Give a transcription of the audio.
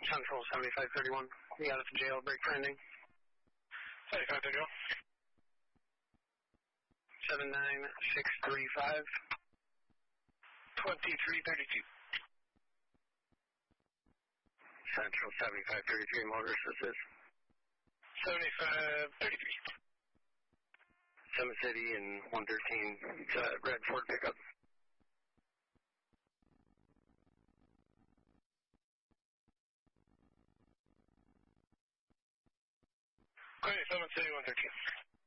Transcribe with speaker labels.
Speaker 1: Central 7531. We got it to jailbreak pending.
Speaker 2: 7531.
Speaker 1: 79635.
Speaker 2: 2332.
Speaker 1: Central 7533 Motors, this is.
Speaker 2: 7533.
Speaker 1: Summit City and 113. It's a red Ford pickup.
Speaker 2: Okay, Summit City 113.